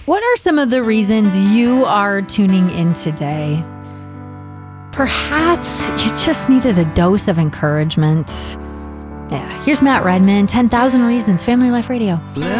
What are some of the reasons you are tuning in today? Perhaps you just needed a dose of encouragement. Yeah, here's Matt Redman, 10,000 Reasons, Family Life Radio.